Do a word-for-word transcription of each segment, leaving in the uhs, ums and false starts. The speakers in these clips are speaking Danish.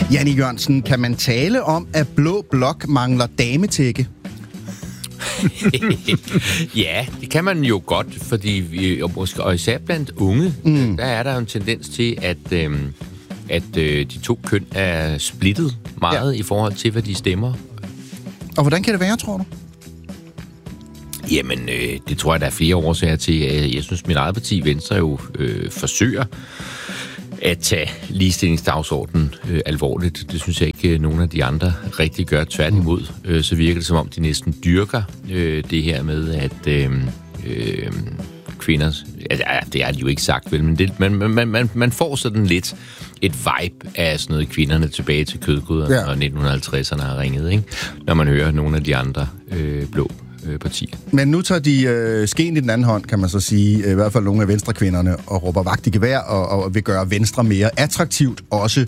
Jannik Jørgensen, kan man tale om, at Blå Blok mangler dametække? Ja, det kan man jo godt, fordi vi, og, måske, og især blandt unge, mm. der er der jo en tendens til, at, øhm, at øh, de to køn er splittet meget ja. i forhold til, hvad de stemmer. Og hvordan kan det være, tror du? Jamen, øh, det tror jeg, der er flere årsager til. Jeg synes, mit eget parti, Venstre, jo øh, forsøger at tage ligestillingsdagsordenen øh, alvorligt. Det synes jeg ikke, nogen af de andre rigtig gør. Tværtimod, øh, så virker det som om, de næsten dyrker øh, det her med, at øh, øh, kvinder... Ja, det er de jo ikke sagt, vel, men det, man, man, man, man får sådan lidt et vibe af sådan noget kvinderne tilbage til kødgryderne, ja. og nitten halvtredserne har ringet, ikke? Når man hører nogle af de andre øh, blå partier. Men nu tager de øh, skeen i den anden hånd, kan man så sige, i hvert fald nogle af venstrekvinderne, og råber vagt i gevær, og, og vil gøre Venstre mere attraktivt, også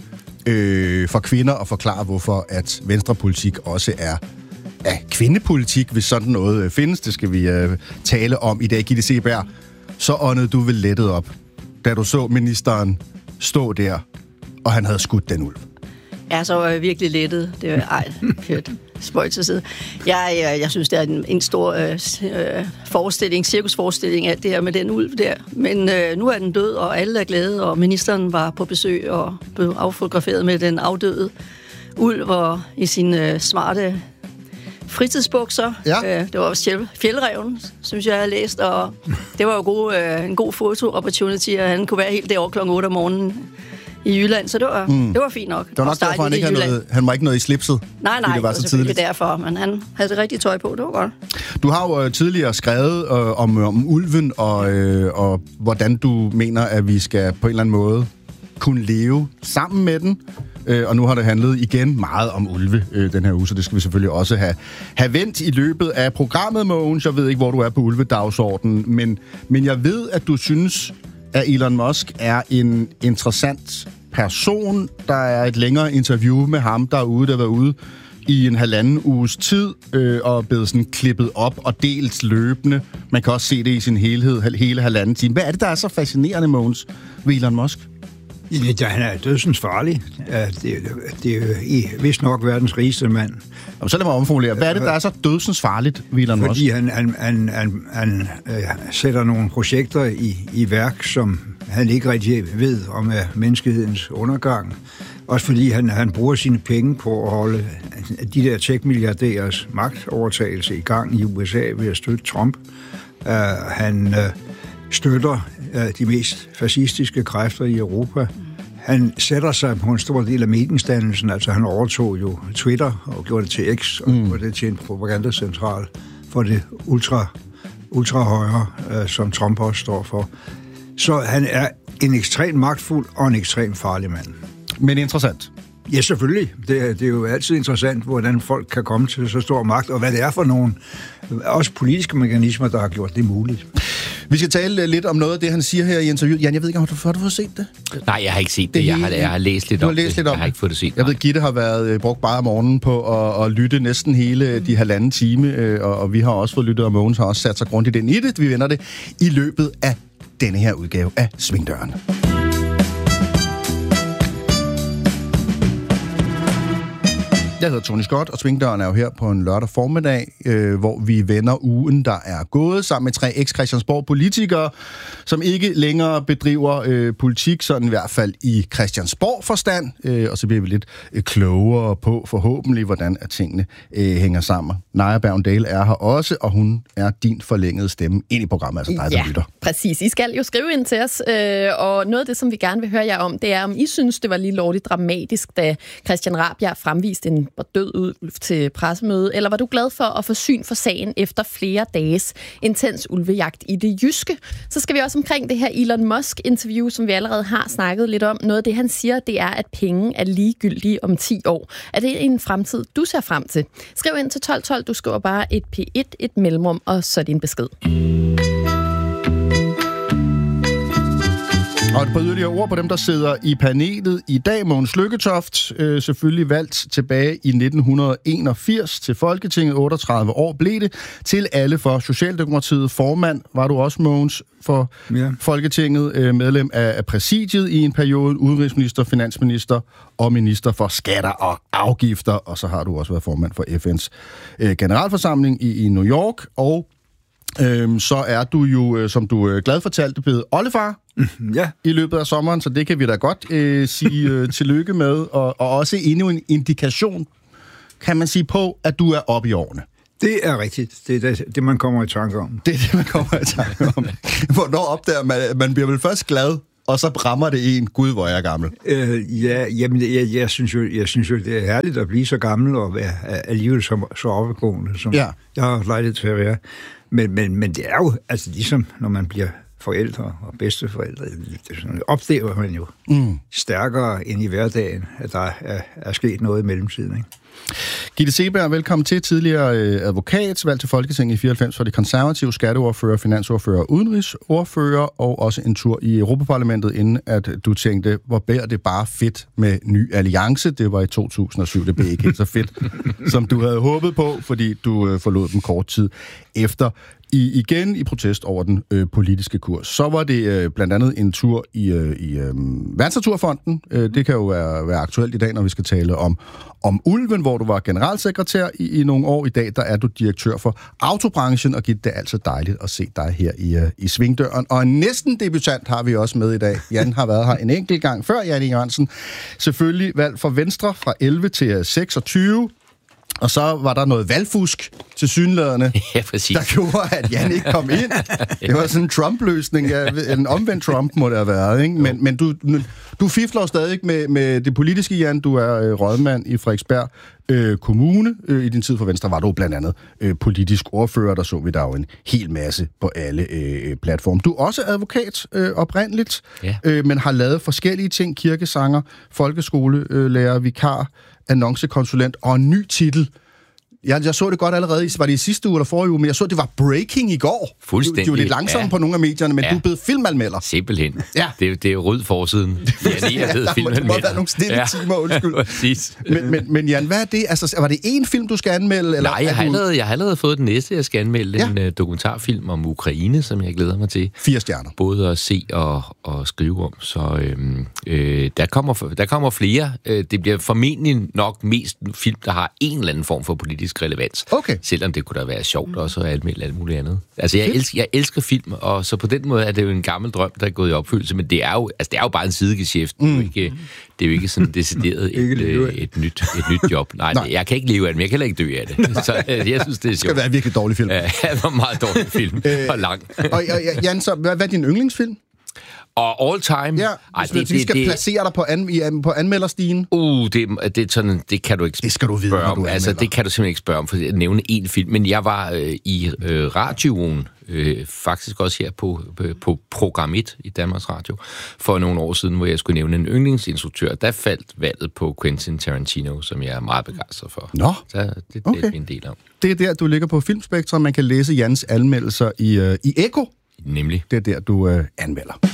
øh, for kvinder, og forklare, hvorfor at venstrepolitik også er af kvindepolitik, hvis sådan noget øh, findes. Det skal vi øh, tale om i dag. Gitte Seeberg, så åndede du vel lettet op, da du så ministeren stå der, og han havde skudt den ulv. Ja, så var jeg virkelig lettet. Det var, ej, kørt. Spøj til side. Jeg, jeg, jeg synes, det er en, en stor øh, forestilling, cirkusforestilling, alt det her med den ulv der. Men øh, nu er den død, og alle er glade, og ministeren var på besøg og blev affotograferet med den afdøde ulv og i sine øh, smarte fritidsbukser. Ja. Øh, det var også fjeldreven, synes jeg, jeg har læst, og det var jo god, øh, en god foto-opportunity, og han kunne være helt derovre klokken otte om morgenen i Jylland, så det var, mm. det var fint nok. Det var nok derfor, han ikke havde noget, han var ikke noget i slipset. Nej, nej, det var det så selvfølgelig tidligt. derfor, men han havde det rigtige tøj på, det var godt. Du har jo tidligere skrevet øh, om, om ulven, og, øh, og hvordan du mener, at vi skal på en eller anden måde kunne leve sammen med den. Øh, og nu har det handlet igen meget om ulve øh, den her uge, så det skal vi selvfølgelig også have, have vendt i løbet af programmet, Mogens. Jeg ved ikke, hvor du er på ulvedagsordenen, men, men jeg ved, at du synes, at Elon Musk er en interessant person. Der er et længere interview med ham derude, der var ude i en halvanden uges tid, øh, og blevet sådan klippet op og delt løbende. Man kan også se det i sin helhed, hele halvanden time. Hvad er det, der er så fascinerende, Mogens, ved Elon Musk? Ja, han er dødsens farlig. Det, det er jo vist nok verdens rigeste mand. Og så lad mig omformulere. Hvad er det, der er så dødsens farligt ved Elon Musk? Fordi han, han, han, han, han øh, sætter nogle projekter i, i værk, som han ikke rigtig ved om er menneskehedens undergang. Også fordi han, han bruger sine penge på at holde de der tech-milliardærers magtovertagelse i gang i U S A ved at støtte Trump. Uh, han uh, støtter uh, de mest fascistiske kræfter i Europa. Han sætter sig på en stor del af mediensdannelsen, altså han overtog jo Twitter og gjorde det til X, og mm. gjorde det til en propagandacentral for det ultra, ultra højre, uh, som Trump også står for. Så han er en ekstremt magtfuld og en ekstremt farlig mand. Men interessant. Ja, selvfølgelig. Det er, det er jo altid interessant, hvordan folk kan komme til så stor magt, og hvad det er for nogle, også politiske mekanismer, der har gjort det muligt. Vi skal tale lidt om noget af det, han siger her i interviewet. Jan, jeg ved ikke, har du, har du fået set det? Nej, jeg har ikke set det. det jeg, har, jeg har læst lidt du har om læst det. Lidt om jeg har ikke fået det set. Jeg ved, Gitte har været brugt bare om morgenen på at, at lytte næsten hele de halvanden time, og, og vi har også fået lyttet, og Mogens har også sat sig grundigt ind i det. Vi vender det i løbet af denne her udgave af Svingdøren. Jeg hedder Tony Scott, og Svingdøren er jo her på en lørdag formiddag, øh, hvor vi vender ugen, der er gået, sammen med tre eks-Christiansborg-politikere, som ikke længere bedriver øh, politik, sådan i hvert fald i Christiansborg-forstand, øh, og så bliver vi lidt øh, klogere på forhåbentlig, hvordan at tingene øh, hænger sammen. Naja Bergendale er her også, og hun er din forlængede stemme ind i programmet, altså dig, der ja, lytter. Præcis. I skal jo skrive ind til os, øh, og noget af det, som vi gerne vil høre jer om, det er, om I synes, det var lige lovligt dramatisk, da Christian Rabjerg fremviste en død ulv til pressemøde, eller var du glad for at få syn for sagen efter flere dages intens ulvejagt i det jyske? Så skal vi også omkring det her Elon Musk-interview, som vi allerede har snakket lidt om. Noget af det, han siger, det er, at penge er ligegyldige om ti år. Er det en fremtid, du ser frem til? Skriv ind til tolv tolv, du skriver bare et P et, et mellemrum, og så din besked. Og et par yderligere ord på dem, der sidder i panelet i dag. Mogens Lykketoft, øh, selvfølgelig valgt tilbage i nitten enogfirs til Folketinget. otteogtredive år blev det. Til alle for Socialdemokratiet. Formand var du også, Mogens, for ja. Folketinget. Øh, medlem af, af præsidiet i en periode. Udenrigsminister, finansminister og minister for skatter og afgifter. Og så har du også været formand for F N's øh, generalforsamling i, i New York. Og Øhm, så er du jo, som du øh, glad fortalte, blevet oldefar ja. i løbet af sommeren, så det kan vi da godt øh, sige øh, tillykke med, og, og også endnu en indikation, kan man sige, på, at du er oppe i årene. Det er rigtigt. Det er det, det man kommer i tanke om. Det er det, man kommer i tanke om. Hvornår opdager man, man bliver vel først glad, og så rammer det en, gud, hvor jeg er gammel. Øh, ja, jamen, jeg, jeg, synes jo, jeg synes jo, det er herligt at blive så gammel og være alligevel så, så oppegående, som ja. jeg har lejlighed til at være. Men, men, men det er jo, altså ligesom når man bliver forældre og bedsteforældre, det oplever man jo mm. stærkere end i hverdagen, at der er, er sket noget i mellemtiden, ikke? Gitte Seeberg, velkommen til. Tidligere advokat, valgt til Folketinget i fireoghalvfems for de konservative, skatteordfører, finansordfører, udenrigsordfører, og også en tur i Europaparlamentet, inden at du tænkte, hvor bærer det bare fedt med ny alliance. Det var i to tusind og syv, det blev ikke helt så fedt, som du havde håbet på, fordi du forlod dem kort tid efter. I, igen i protest over den øh, politiske kurs. Så var det øh, blandt andet en tur i, øh, i øh, Verdensnaturfonden. Øh, det kan jo være, være aktuelt i dag, når vi skal tale om, om ulven, hvor du var generalsekretær i, i nogle år. I dag der er du direktør for autobranchen, og Gitte, det er altid dejligt at se dig her i, øh, i svingdøren. Og en næsten debutant har vi også med i dag. Jan har været her en enkelt gang før, Jan E. Jørgensen. Selvfølgelig valgt for Venstre fra elleve til seksogtyve. Og så var der noget valgfusk til synlæderne, ja, præcis. Der gjorde, at Jan ikke kom ind. Det var sådan en Trump-løsning. En omvendt Trump må det have været, ikke? Men, men du, du fifler stadig med, med det politiske, Jan. Du er øh, rådmand i Frederiksberg øh, Kommune. Øh, I din tid for Venstre var du blandt andet øh, politisk ordfører. Der så vi der jo en hel masse på alle øh, platforme. Du er også advokat øh, oprindeligt, ja. øh, men har lavet forskellige ting. Kirkesanger, folkeskolelærer, øh, vikar, annoncekonsulent og en ny titel. Jeg, jeg så det godt allerede, var det i sidste uge eller forrige uge, men jeg så, det var breaking i går. Fuldstændig. Det er jo lidt langsomt ja. på nogle af medierne, men ja. du er blevet filmanmelder. Simpelthen. Ja. Det, det er jo rød forsiden. Ja, det er blevet filmanmelder. Der må være nogle stille ja. timer, undskyld. Præcis. Men, men, men Jan, hvad er det? Altså, var det én film, du skal anmelde? Eller Nej, jeg har, du... allerede, jeg har allerede fået den næste, jeg skal anmelde. Ja. En uh, dokumentarfilm om Ukraine, som jeg glæder mig til. Fire stjerner. Både at se og, og skrive om. Så øhm, øh, der, kommer, der kommer flere. Det bliver formentlig nok mest en film, der har en eller anden form for politisk relevans. Okay. Selvom det kunne da være sjovt også at anmelde alt muligt andet. Altså, jeg elsker, jeg elsker film, og så på den måde er det jo en gammel drøm, der er gået i opfyldelse, men det er jo, altså, det er jo bare en sidegeschæft. Mm. Det er jo ikke, det er jo ikke sådan decideret et, et, et, nyt, et nyt job. Nej, Nej, jeg kan ikke leve af det, men jeg kan heller ikke dø af det. Så jeg synes, det er sjovt. Det skal være en virkelig dårlig film. Ja, det var en meget dårlig film. og lang. og Jan, så hvad er din yndlingsfilm? Og all time. Ja, Ej, det, vi skal det, placere dig på, an, i, på anmelderstigen. Uh, det, det er sådan, det kan du ikke det skal du vide, spørge om. Du altså, det kan du simpelthen ikke spørge om, for at nævne én film. Men jeg var øh, i øh, radioen, øh, faktisk også her på, øh, på Program et i Danmarks Radio, for nogle år siden, hvor jeg skulle nævne en yndlingsinstruktør. Der faldt valget på Quentin Tarantino, som jeg er meget begejstret for. Nå, så det, det okay. er en del om. Det er der, du ligger på Filmspektrum. Man kan læse Jans anmeldelser i, øh, i Ekko. Nemlig. Det er der, du øh, anmelder.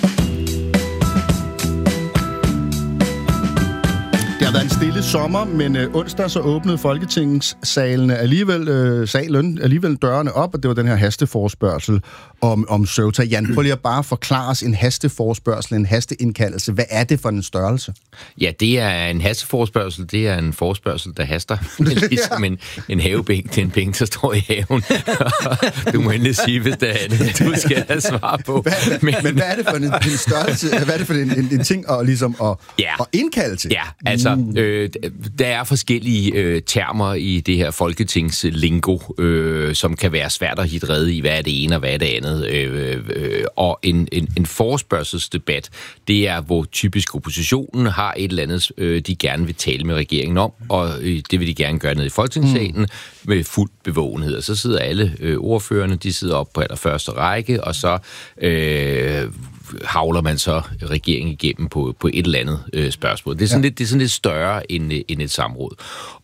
Det har været en stille sommer, men øh, onsdag så åbnede Folketingssalene alligevel, øh, salen alligevel dørene op, og det var den her hasteforespørgsel om, om Ceuta. Jan, prøv lige at bare forklare os en hasteforespørgsel, en hasteindkaldelse. Hvad er det for en størrelse? Ja, det er en hasteforespørgsel. Det er en forespørgsel, der haster. Ligesom en, en havebænk til en bænk, der står i haven. Du må endelig sige, hvis det er det, du skal have svar på. Hvad, men, men hvad er det for en, en størrelse? Hvad er det for en, en, en ting at, ligesom, at, ja. at indkalde til? Ja, altså, øh, der er forskellige øh, termer i det her folketingslingo, øh, som kan være svært at hitte rede i, hvad er det ene og hvad er det andet. Øh, øh, og en, en, en forespørgselsdebat, det er, hvor typisk oppositionen har et eller andet, øh, de gerne vil tale med regeringen om, og øh, det vil de gerne gøre ned i Folketingssalen mm. med fuld bevågenhed. Og så sidder alle øh, ordførerne, de sidder op på allerførste række, og så øh, havler man så regeringen igennem på, på et eller andet øh, spørgsmål. Det er sådan, ja. lidt, det er sådan lidt større end, end et samråd.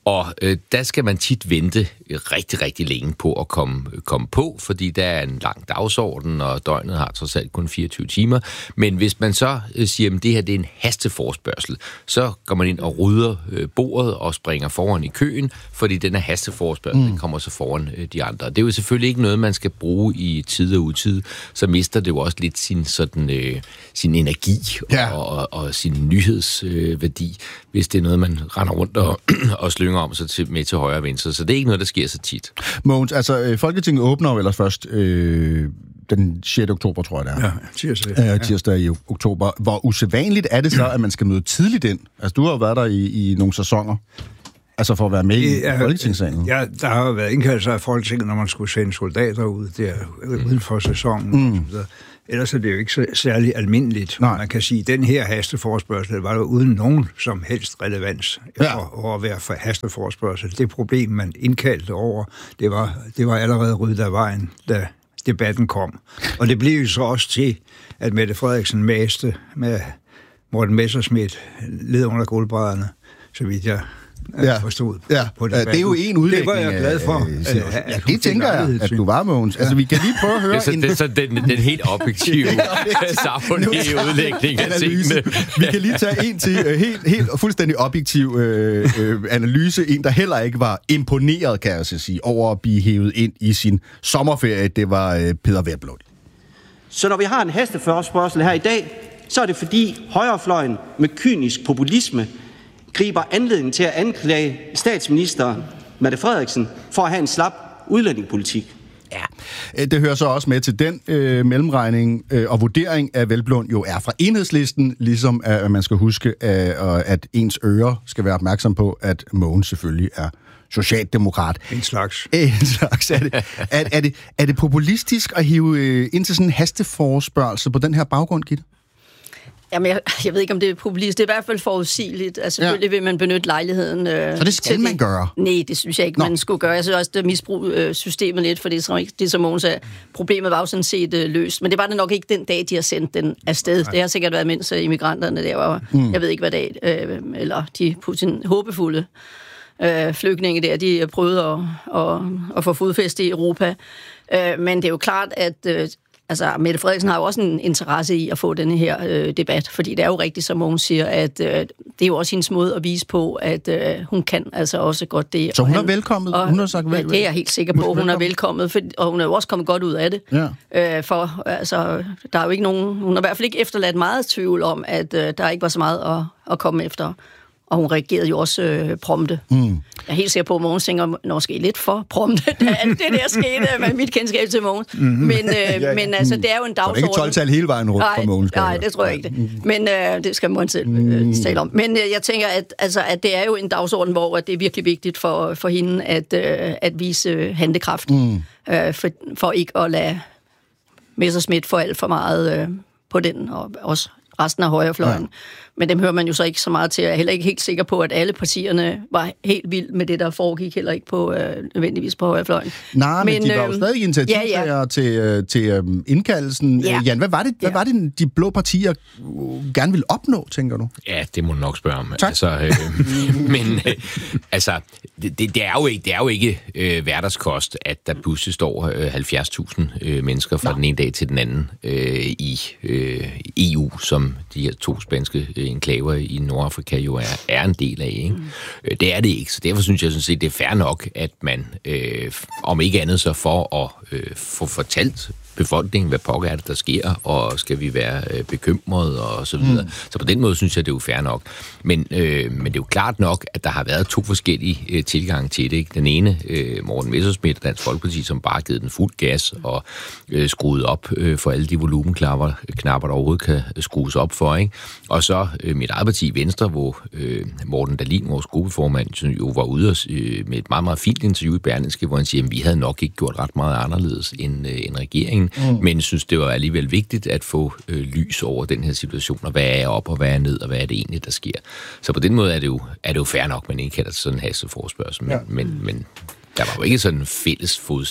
Og øh, der skal man tit vente rigtig, rigtig længe på at komme, komme på, fordi der er en lang dagsorden, og døgnet har trods alt kun fireogtyve timer. Men hvis man så øh, siger, at det her det er en hasteforespørgsel, så går man ind og rydder øh, bordet og springer foran i køen, fordi den her hasteforespørgsel mm. kommer så foran øh, de andre. Det er jo selvfølgelig ikke noget, man skal bruge i tid og utid, så mister det jo også lidt sin, sådan, øh, sin energi ja. og, og, og sin nyhedsværdi, øh, hvis det er noget, man render rundt og, og slynger om sig til, med til højre og venstre. Så det er ikke noget, der sker så tit. Mogens, altså Folketinget åbner jo ellers først øh, den sjette oktober, tror jeg det er. Ja, tirsdag. Øh, tirsdag i oktober. Hvor usædvanligt er det så, at man skal møde tidligt ind? Altså, du har jo været der i, i nogle sæsoner. Altså for at være med i ja, Folketingssalen. Ja, der har jo været indkaldelser af Folketinget, når man skulle sende soldater ud der uden for sæsonen. Mm. Ellers er det jo ikke så særlig almindeligt. Nej. Man kan sige, at den her hasteforespørgsel var jo uden nogen som helst relevans ja. for at være for hasteforespørgsel. Det problem, man indkaldte over, det var, det var allerede ryddet af vejen, da debatten kom. Og det blev jo så også til, at Mette Frederiksen maste med Morten Messerschmidt led under gulvbrædderne, så vidt jeg ja. forstod ja. på debatten. Det er jo en udlægning. Det var jeg glad for. At, at, at ja, det tænker jeg, at du var, Mogens. Ja. Altså, vi kan lige prøve at høre... Det er så, en... det er så den, den helt objektive, saglige udlægning af tingene. Vi kan lige tage en til, uh, helt, helt fuldstændig objektiv uh, uh, analyse. En, der heller ikke var imponeret, kan jeg så sige, over at blive hævet ind i sin sommerferie. Det var uh, Peder Hvelplund. Så når vi har en hasteforespørgsel her i dag, så er det fordi højrefløjen med kynisk populisme griber anledning til at anklage statsminister Mette Frederiksen for at have en slap udlændingepolitik. Ja, det hører så også med til den øh, mellemregning øh, og vurdering af Hvelplund jo er fra Enhedslisten, ligesom at man skal huske, at, at ens ører skal være opmærksom på, at Mogens selvfølgelig er socialdemokrat. En slags. En slags. Er det, er, er det, er det populistisk at hive øh, ind til sådan en hasteforespørgsel på den her baggrund, Gitte? Jamen, jeg, jeg ved ikke, om det er populistisk. Det er i hvert fald forudsigeligt. Altså, selvfølgelig ja. vil man benytte lejligheden. Øh, så det skal man det. gøre? Nej, det synes jeg ikke, Nå. man skulle gøre. Jeg synes også, det misbrug øh, systemet lidt, for det, som, det, som Mogens sagde, problemet var jo sådan set øh, løst. Men det var det nok ikke den dag, de har sendt den afsted. Nej. Det har sikkert været, mens øh, immigranterne der var, mm. jeg ved ikke hvad dag, øh, eller de Putin håbefulde øh, flygtninge der, de prøvede at, at, at få fodfæste i Europa. Øh, men det er jo klart, at... Øh, Altså, Mette Frederiksen har jo også en interesse i at få denne her øh, debat, fordi det er jo rigtigt, som hun siger, at øh, det er jo også hendes måde at vise på, at øh, hun kan altså også godt det. Så hun han, er velkommet? Og, hun har sagt vel, ja, det er jeg helt sikker på, hun er velkommet, for, og hun er jo også kommet godt ud af det. Ja. Øh, for altså, der er jo ikke nogen, hun har i hvert fald ikke efterladt meget tvivl om, at øh, der ikke var så meget at, at komme efter. Og hun reagerede jo også øh, prompte. Mm. Jeg er helt sikker på, at Mogens tænker måske lidt for prompte, da alt det der skete med mit kendskab til Mogens. Mm-hmm. Men, øh, ja, ja. men altså, det er jo en dagsorden. Det er ikke tolv-tal hele vejen rundt fra Mogens. Nej, det tror jeg ikke det. Men øh, det skal Mogens selv øh, tale om. Men øh, jeg tænker, at, altså, at det er jo en dagsorden, hvor at det er virkelig vigtigt for, for hende at, øh, at vise handlekraft. Mm. Øh, for, for ikke at lade Messerschmidt få alt for meget øh, på den, og også resten af højrefløjen. Ja. Men dem hører man jo så ikke så meget til. Jeg er heller ikke helt sikker på, at alle partierne var helt vildt med det, der foregik, heller ikke på, øh, nødvendigvis på højrefløjen. Nej, men, men de var jo stadig initiativtager ja, ja. til, til um, indkaldelsen. Ja. Jan, hvad var det, hvad ja. var det de blå partier gerne ville opnå, tænker du? Ja, det må du nok spørge om. Tak. Altså, øh, men øh, altså, det, det, er jo ikke, det er jo ikke øh, hverdagskost, at der pludselig står øh, halvfjerds tusind øh, mennesker fra Nå. den ene dag til den anden øh, i øh, E U, som de her to spanske øh, enklaver i Nordafrika jo er, er en del af. Ikke? Mm. Det er det ikke, så derfor synes jeg sådan set, det er fair nok, at man, øh, om ikke andet så for at øh, få fortalt befolkningen, hvad pokker er det, der sker, og skal vi være øh, bekymrede, og så videre. Mm. Så på den måde synes jeg, det er jo fair nok. Men, øh, men det er jo klart nok, at der har været to forskellige øh, tilgange til det. Ikke? Den ene, øh, Morten Messerschmidt og Dansk Folkeparti, som bare givet den fuld gas og øh, skruet op øh, for alle de volumenknapper, knapper, der overhovedet kan skrues op for. Ikke? Og så øh, mit eget parti, Venstre, hvor øh, Morten Dahlin, vores gruppeformand, jo var ude øh, med et meget, meget fint interview i Berlingske, hvor han siger, at vi havde nok ikke gjort ret meget anderledes end, øh, end regeringen. Mm. Men jeg synes, det var alligevel vigtigt at få øh, lys over den her situation, og hvad er op, og hvad er ned, og hvad er det egentlig, der sker. Så på den måde er det jo, er det jo fair nok, man ikke kalder sådan en hasteforespørgsel, men, ja. men, men der var jo ikke sådan en fælles fodslag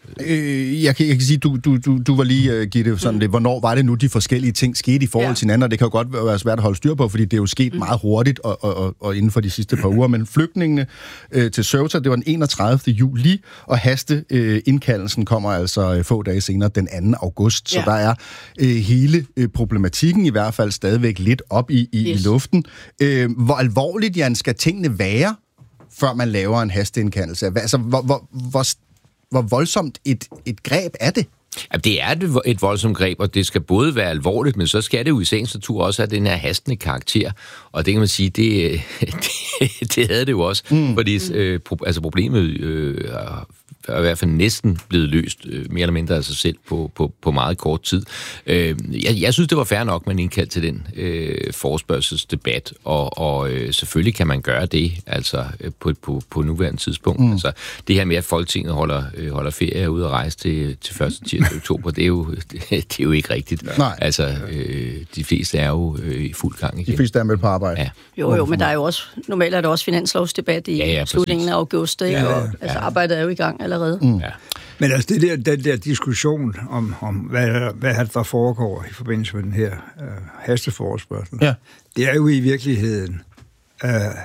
Øh, jeg, kan, jeg kan sige, du, du, du, du var lige, uh, Gitte, sådan mm. det, hvornår var det nu, de forskellige ting skete i forhold ja. til hinanden, og det kan jo godt være svært at holde styr på, fordi det er jo sket mm. meget hurtigt og, og, og, og inden for de sidste par uger. Men flygtningene øh, til Ceuta, det var den enogtredivte juli, og hasteindkaldelsen øh, kommer altså øh, få dage senere, den anden august. Ja. Så der er øh, hele øh, problematikken i hvert fald stadigvæk lidt op i, i, yes. i luften. Øh, hvor alvorligt, Jan, skal tingene være, før man laver en hasteindkaldelse? Altså, hvor, hvor, hvor Hvor voldsomt et, et greb er det? Ja, det er et voldsomt greb, og det skal både være alvorligt, men så skal det jo i sagens natur også have den her hastende karakter. Og det kan man sige, det, det, det havde det jo også, mm. fordi øh, pro, altså problemet øh, er i hvert fald næsten blevet løst, øh, mere eller mindre af sig selv, på, på, på meget kort tid. Øh, jeg, jeg synes, det var fair nok, man indkaldte til den øh, forespørgselsdebat, og, og øh, selvfølgelig kan man gøre det, altså øh, på, på, på nuværende tidspunkt. Mm. Altså, det her med, at Folketinget holder, øh, holder ferie ude og rejse til, til første tirsdag oktober, det er jo, det, det er jo ikke rigtigt. Nej. Altså, øh, de fleste er jo øh, i fuld gang igen. De fleste er med på arbejde. Ja. Jo, jo, men der er jo også, normalt er der også finanslovsdebat i ja, ja, slutningen af august, ikke? Ja, ja, ja. Og, altså, arbejdet er jo i gang allerede. Mm. Ja. Men altså, det der, den der diskussion om, om hvad, hvad der foregår i forbindelse med den her øh, hasteforespørgsel, ja. det er jo i virkeligheden, øh,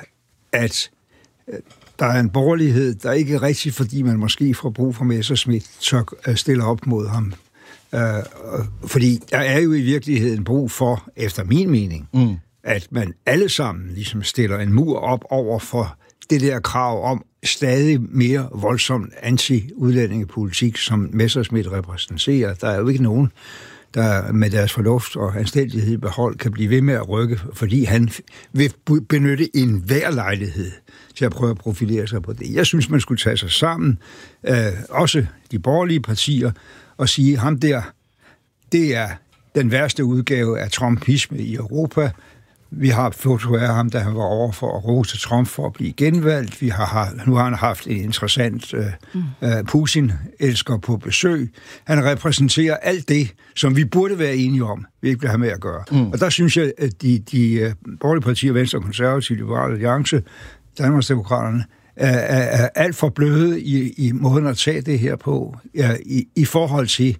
at øh, der er en borgerlighed, der ikke er rigtig, fordi man måske får brug for Messerschmidt, så øh, stiller op mod ham. Øh, fordi der er jo i virkeligheden brug for, efter min mening, mm. at man alle sammen ligesom stiller en mur op over for det der krav om stadig mere voldsom anti-udlændingepolitik, som Messerschmidt repræsenterer. Der er jo ikke nogen, der med deres fornuft og anstændighed i behold kan blive ved med at rykke, fordi han vil benytte enhver lejlighed til at prøve at profilere sig på det. Jeg synes, man skulle tage sig sammen, øh, også de borgerlige partier, og sige, ham der, det er den værste udgave af trumpisme i Europa. Vi har foto af ham, da han var over for at rose Trump for at blive genvalgt. Vi har, nu har han haft en interessant uh, uh, Putin-elsker på besøg. Han repræsenterer alt det, som vi burde være enige om, vi ikke vil have med at gøre. Mm. Og der synes jeg, at de, de uh, borgerlige partier, Venstre, Konservative, Liberale Alliance, Danmarksdemokraterne, er, er, er alt for bløde i, i måden at tage det her på, er, i, i forhold til,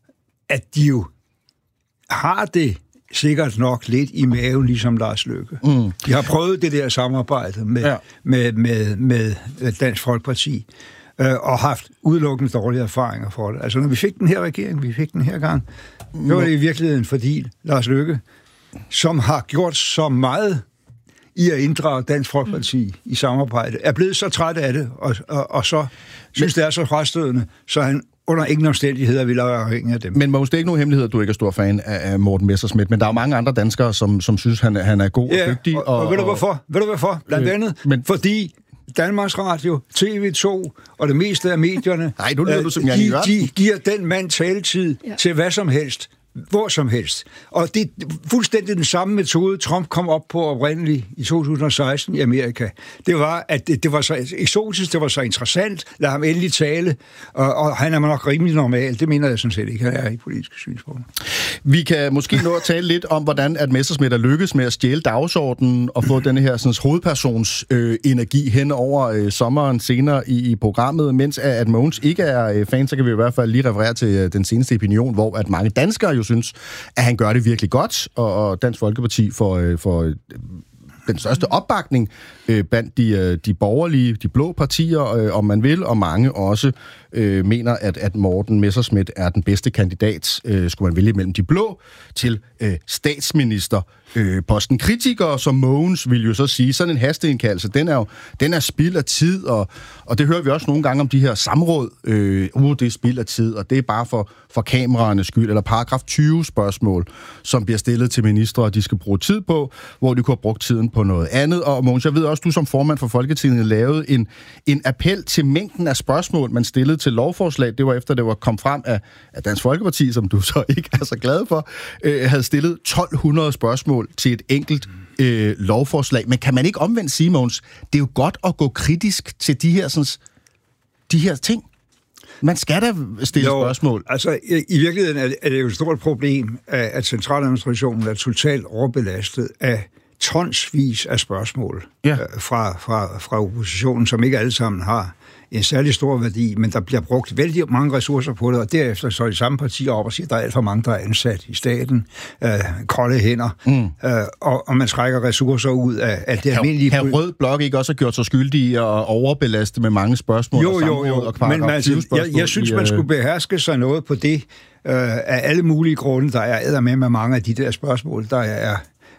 at de jo har det sikkert nok lidt i maven, ligesom Lars Løkke. Mm. De har prøvet det der samarbejde med, ja. med, med, med Dansk Folkeparti, øh, og haft udelukkende dårlige erfaringer for det. Altså, når vi fik den her regering, vi fik den her gang, mm. så var det i virkeligheden fordi Lars Løkke, som har gjort så meget i at inddrage Dansk Folkeparti mm. i samarbejde, er blevet så træt af det, og, og, og så synes, det er så frastødende, så han under ingen omstændigheder vil være afhængig af dem. Men Mogens, det er ikke nogen hemmelighed, at du ikke er stor fan af Morten Messerschmidt, men der er mange andre danskere, som, som synes, han, han er god ja, og dygtig. Og, og, og ved du hvorfor? Ved du hvorfor? Blandt øh, andet, men, fordi Danmarks Radio, T V to og det meste af medierne, nej, nu lyder du som de, de giver den mand taletid ja. til hvad som helst, hvor som helst. Og det er fuldstændig den samme metode, Trump kom op på oprindeligt i to tusind og seksten i Amerika. Det var, at det, det var så eksotisk, det var så interessant, lad ham endelig tale, og, og han er nok rimelig normal. Det mener jeg sådan set ikke, han er i politiske synspunkter. Vi kan måske nå at tale lidt om, hvordan at Messerschmidt er lykkes med at stjæle dagsordenen og få denne her sådan, hovedpersons øh, energi hen over øh, sommeren senere i, i programmet. Mens at, at Mogens ikke er øh, fan, så kan vi i hvert fald lige referere til øh, den seneste opinion, hvor at mange danskere jo synes, at han gør det virkelig godt, og, og Dansk Folkeparti får, øh, får øh, den største opbakning øh, blandt de, øh, de borgerlige, de blå partier, øh, om man vil, og mange også øh, mener, at, at Morten Messerschmidt er den bedste kandidat, øh, skulle man vælge mellem de blå, til øh, statsminister. Øh, posten. Kritikere som Mogens vil jo så sige, sådan en hasteindkaldelse, den er jo den er spild af tid, og, og det hører vi også nogle gange om de her samråd. Øh, uh, det er spild af tid, og det er bare for, for kameraernes skyld, eller paragraf tyve spørgsmål, som bliver stillet til ministre, og de skal bruge tid på, hvor de kunne have brugt tiden på noget andet. Og Mogens, jeg ved også, du som formand for Folketinget lavede en, en appel til mængden af spørgsmål, man stillede til lovforslag. Det var efter, det var kom frem af, af Dansk Folkeparti, som du så ikke er så glad for, øh, havde stillet tolv hundrede spørgsmål til et enkelt øh, lovforslag. Men kan man ikke omvendt sige, Mogens, det er jo godt at gå kritisk til de her, sådan, de her ting? Man skal da stille jo, spørgsmål. Altså, i, i virkeligheden er det, er det jo et stort problem, at centraladministrationen er totalt overbelastet af tonsvis af spørgsmål ja. øh, fra, fra, fra oppositionen, som ikke alle sammen har en særlig stor værdi, men der bliver brugt vældig mange ressourcer på det, og derefter så de samme partier op og siger, at der er alt for mange, der er ansat i staten, øh, kolde hænder, mm. øh, og, og man trækker ressourcer ud af, af det almindelige... Har Rød Blok ikke også gjort sig skyldig i at overbelaste med mange spørgsmål? Jo, jo, jo, og men altså, jeg, jeg synes, i, man skulle beherske sig noget på det, øh, af alle mulige grunde, der er eddermed med mange af de der spørgsmål, der er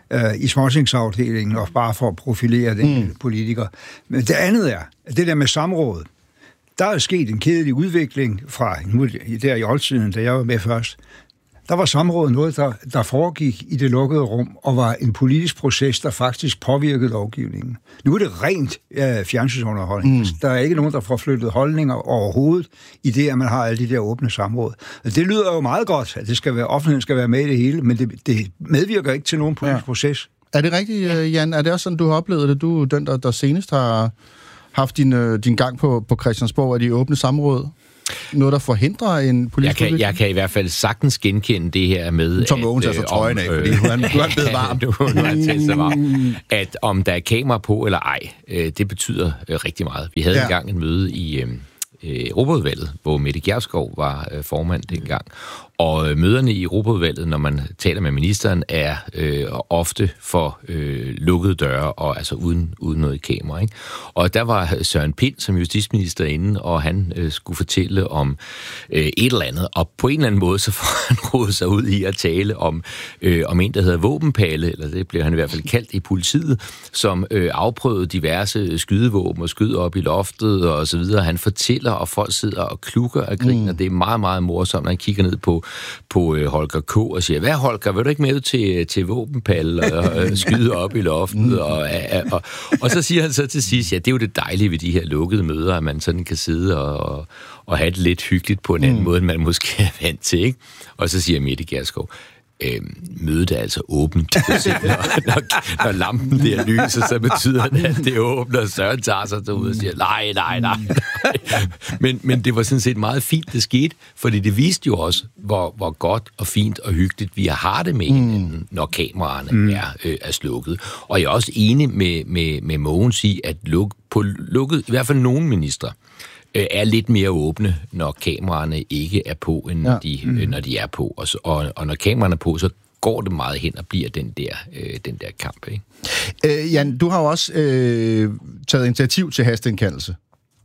i småtingsafdelingen, og bare for at profilere den mm. politiker. Men det andet er, at det der med samråd, der er sket en kedelig udvikling fra nu der i oldtiden, da jeg var med først. Der var samråd noget, der, der foregik i det lukkede rum, og var en politisk proces, der faktisk påvirkede lovgivningen. Nu er det rent øh, fjernsynsunderholdning. Mm. Der er ikke nogen, der får flyttet holdninger overhovedet i det, at man har alle de der åbne samråd. Det lyder jo meget godt, at det skal være, offentligheden skal være med i det hele, men det, det medvirker ikke til nogen politisk ja. proces. Er det rigtigt, Jan? Er det også sådan, du har oplevet det? Du er den, der, der senest har haft din, din gang på, på Christiansborg af de åbne samråd. Noget, der forhindrer en politisk jeg kan, jeg kan i hvert fald sagtens genkende det her med... Tom Mogens altså trøjen af, fordi nu er han blevet varm. nu, nu er han tændt sig varm. At om der er kamera på eller ej, øh, det betyder øh, rigtig meget. Vi havde ja. engang en møde i øh, Europaudvalget, hvor Mette Gjerskov var øh, formand dengang. Og øh, møderne i Europaudvalget, når man taler med ministeren, er øh, ofte for øh, lukkede døre, og altså uden, uden noget kamera. Ikke? Og der var Søren Pind som justitsminister inde, og han øh, skulle fortælle om øh, et eller andet. Og på en eller anden måde, så får han rodet sig ud i at tale om, øh, om en, der hedder våbenpalle, eller det bliver han i hvert fald kaldt i politiet, som øh, afprøvede diverse skydevåben og skød op i loftet og så videre. Han fortæller, og folk sidder og klukker og griner. Mm. Det er meget, meget morsomt, når han kigger ned på på øh, Holger K. og siger, hvad Holger, vil du ikke med til, til våbenpalle og øh, skyde op i loftet? Og, og, og, og så siger han så til sidst, ja, det er jo det dejlige ved de her lukkede møder, at man sådan kan sidde og, og, og have det lidt hyggeligt på en anden mm. måde, end man måske er vant til, ikke? Og så siger Mette Gjerskov, Øhm, mødet er altså åbent. når, når, når lampen der lyser, så betyder det, at det er åbent, og Søren tager sig derud og siger, nej, nej, nej. nej. Men, men det var sådan set meget fint, det skete, fordi det viste jo også, hvor, hvor godt og fint og hyggeligt vi har det med hinanden, mm. når kameraerne mm. er, øh, er slukket. Og jeg er også enig med, med, med Mogens i, at luk, på lukket, i hvert fald nogle ministre, er lidt mere åbne, når kameraerne ikke er på, end når, ja. de, mm. når de er på. Og, så, og, og når kameraerne er på, så går det meget hen og bliver den der, øh, den der kamp. Ikke? Øh, Jan, du har jo også øh, taget initiativ til hasteindkaldelse